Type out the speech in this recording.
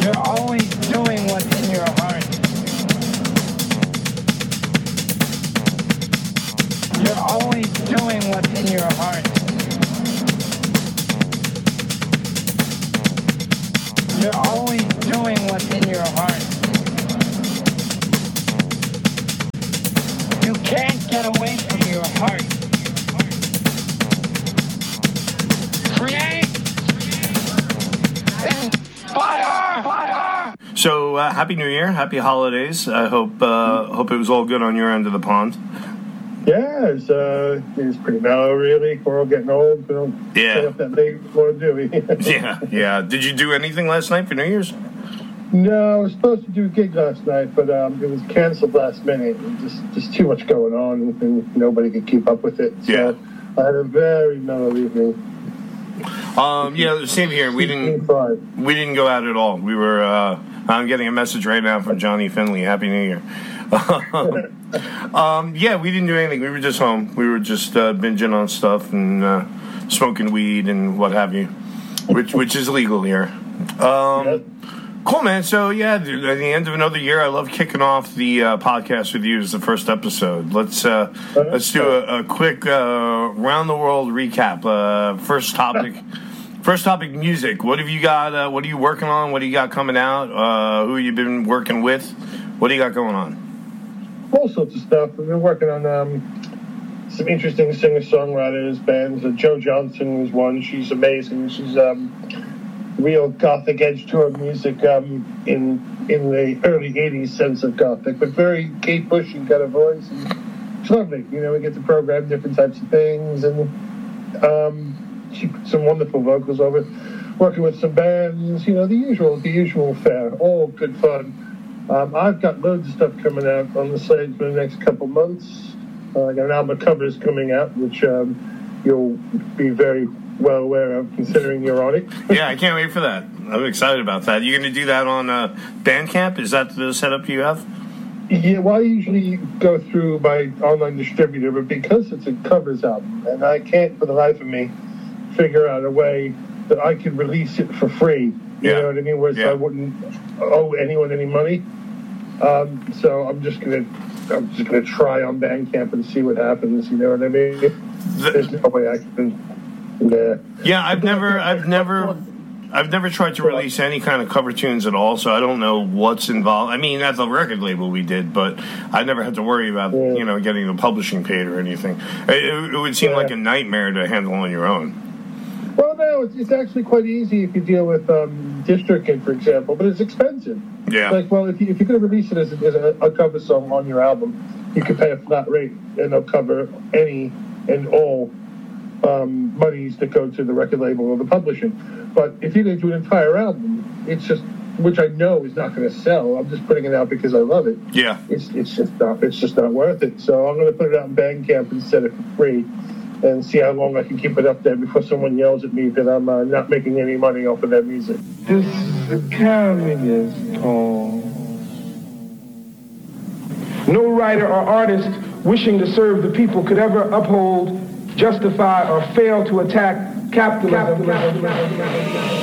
You're always doing what's in your heart. You're always doing what's in your heart. You're always doing what's in your heart. You can't get away from your heart. Create. Inspire. Fire. So, Happy New Year, Happy Holidays. I hope it was all good on your end of the pond. Yeah, it's pretty mellow, really. We're all getting old. We don't stay up that late before, do we? Yeah. Did you do anything last night for New Year's? No, I was supposed to do a gig last night, but it was canceled last minute. Just too much going on, and nobody could keep up with it. So I had a very mellow evening. Same here. We didn't go out at all. We were. I'm getting a message right now from Johnny Finley. Happy New Year. We didn't do anything. We were just home. We were just binging on stuff and smoking weed and what have you, which is legal here. Cool, man. So, at the end of another year, I love kicking off the podcast with you as the first episode. Let's do a quick round the world recap. First topic, music. What have you got? What are you working on? What do you got coming out? Who have you been working with? What do you got going on? All sorts of stuff. We've been working on some interesting singer-songwriters, bands. Joe Johnson was one. She's amazing. She's real gothic edge to her music in the early 80s sense of gothic, but very Kate Bushy kind of voice. And it's lovely. We get to program different types of things, and she put some wonderful vocals over it. Working with some bands, the usual fare. All good fun. I've got loads of stuff coming out on the slate for the next couple months. I got an album of covers coming out, which you'll be very well aware of, considering you're on it. Yeah, I can't wait for that. I'm excited about that. You're going to do that on Bandcamp? Is that the setup you have? Yeah, well, I usually go through my online distributor, but because it's a covers album, and I can't for the life of me figure out a way that I can release it for free. You know what I mean? Whereas I wouldn't owe anyone any money. So I'm just gonna try on Bandcamp and see what happens. You know what I mean? There's no way I can. Yeah, I've never tried to release any kind of cover tunes at all, so I don't know what's involved. I mean, at the record label we did, but I never had to worry about getting the publishing paid or anything. It would seem like a nightmare to handle on your own. Well, no, it's actually quite easy if you deal with DistroKid, for example, but it's expensive. Yeah. Like, well, if you're going to release it as a cover song on your album, you can pay a flat rate, and they'll cover any and all monies that go to the record label or the publishing. But if you're going to do an entire album, it's just, which I know is not going to sell. I'm just putting it out because I love it. Yeah. It's just not worth it. So I'm going to put it out on Bandcamp instead of for free, and see how long I can keep it up there before someone yells at me that I'm not making any money off of their music. This is the communist poem. No writer or artist wishing to serve the people could ever uphold, justify, or fail to attack capitalism.